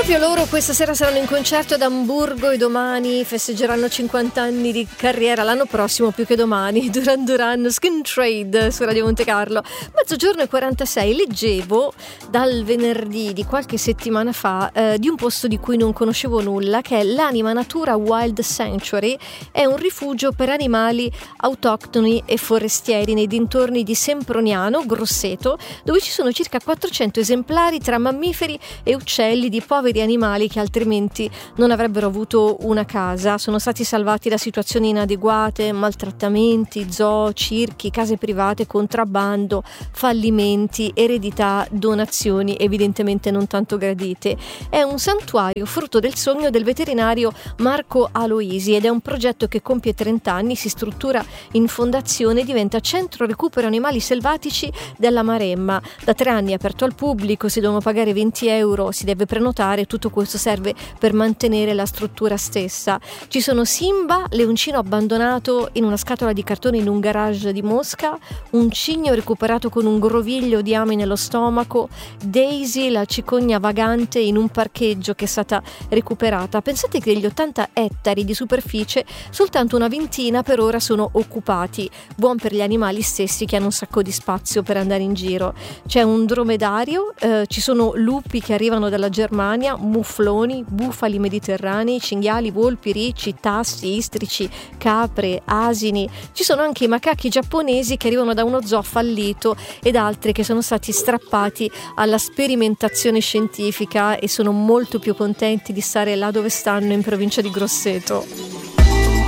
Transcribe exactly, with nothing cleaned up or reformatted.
Proprio loro questa sera saranno in concerto ad Amburgo e domani festeggeranno cinquanta anni di carriera, l'anno prossimo più che domani. Duran Duran, Skin Trade su Radio Monte Carlo. Mezzogiorno e quarantasei, leggevo dal venerdì di qualche settimana fa eh, di un posto di cui non conoscevo nulla, che è l'Anima Natura Wild Sanctuary. È un rifugio per animali autoctoni e forestieri nei dintorni di Semproniano, Grosseto, dove ci sono circa quattrocento esemplari tra mammiferi e uccelli di poveri animali che altrimenti non avrebbero avuto una casa. Sono stati salvati da situazioni inadeguate, maltrattamenti, zoo, circhi, case private, contrabbando, fallimenti, eredità, donazioni evidentemente non tanto gradite. È un santuario frutto del sogno del veterinario Marco Aloisi ed è un progetto che compie trenta anni, si struttura in fondazione e diventa centro recupero animali selvatici della Maremma. Da tre anni è aperto al pubblico, si devono pagare venti euro, si deve prenotare. Tutto questo serve per mantenere la struttura stessa. Ci sono Simba, leoncino abbandonato in una scatola di cartone in un garage di Mosca, un cigno recuperato con un groviglio di ami nello stomaco, Daisy, la cicogna vagante in un parcheggio che è stata recuperata. Pensate che degli ottanta ettari di superficie soltanto una ventina per ora sono occupati. Buon per gli animali stessi che hanno un sacco di spazio per andare in giro. C'è un dromedario, eh, ci sono lupi che arrivano dalla Germania, mufloni, bufali mediterranei, cinghiali, volpi, ricci, tassi, istrici, capre, asini. Ci sono anche i macachi giapponesi che arrivano da uno zoo fallito ed altri che sono stati strappati alla sperimentazione scientifica e sono molto più contenti di stare là dove stanno, in provincia di Grosseto.